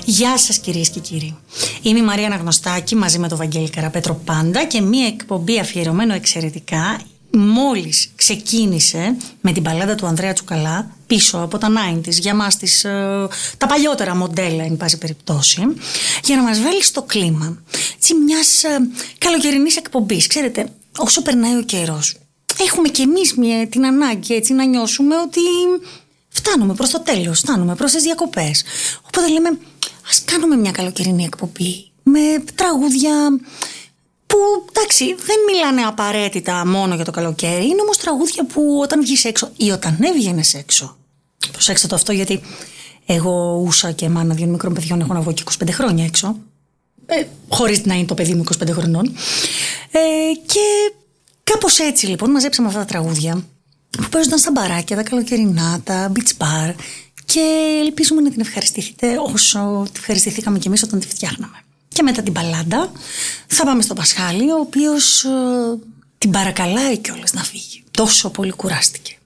Γεια σας κυρίες και κύριοι. Είμαι η Μαρία Αναγνωστάκη μαζί με τον Βαγγέλη Καραπέτρο πάντα και μία εκπομπή αφιερωμένο εξαιρετικά μόλις ξεκίνησε με την μπαλάντα του Ανδρέα Τσουκαλά πίσω από τα 90's για μας τα παλιότερα μοντέλα εν πάση περιπτώσει, για να μας βάλει στο κλίμα μιας καλοκαιρινής εκπομπής. Ξέρετε, όσο περνάει ο καιρός έχουμε κι εμείς την ανάγκη έτσι να νιώσουμε ότι φτάνουμε προς το τέλος, φτάνουμε προς τις διακοπές. Οπότε λέμε, ας κάνουμε μια καλοκαιρινή εκπομπή με τραγούδια που, εντάξει, δεν μιλάνε απαραίτητα μόνο για το καλοκαίρι. Είναι όμως τραγούδια που όταν βγεις έξω ή όταν έβγαινες έξω. Προσέξτε το αυτό, γιατί εγώ ούσα και μάνα 2 μικρών παιδιών, έχω να βγω και 25 χρόνια έξω. Χωρίς να είναι το παιδί μου 25 χρονών. Και κάπως έτσι λοιπόν μαζέψαμε αυτά τα τραγούδια που παίζονταν στα μπαράκια, τα καλοκαιρινά, τα beach bar, και ελπίζουμε να την ευχαριστηθείτε όσο τη ευχαριστηθήκαμε κι εμείς όταν τη φτιάχναμε. Και μετά την μπαλάντα θα πάμε στον Πασχάλη, ο οποίος την παρακαλάει κιόλας να φύγει. Τόσο πολύ κουράστηκε.